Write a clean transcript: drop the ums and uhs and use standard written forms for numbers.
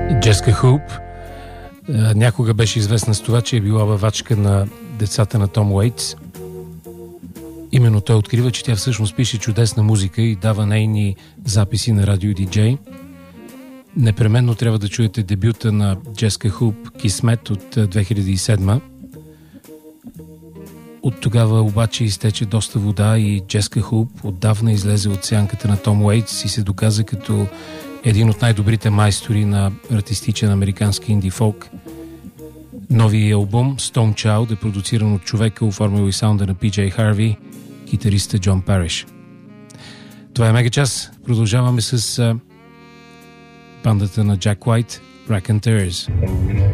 Джеска Хуп някога беше известна с това, че е била въвачка на децата на Том Уейтс. Именно той открива, че тя всъщност пише чудесна музика и дава нейни записи на радио диджей. Непременно трябва да чуете дебюта на Джеска Хуп "Кисмет" от 2007. От тогава обаче изтече доста вода и Джеска Хуп отдавна излезе от сянката на Том Уейтс и се доказа като един от най-добрите майстори на артистичен американски инди фолк. Новият албум Stone Child е продуциран от човека, оформил и саунда на PJ Harvey, китариста Джон Париш. Това е Мегачас. Продължаваме с бандата на Джак Уайт, Raconteurs.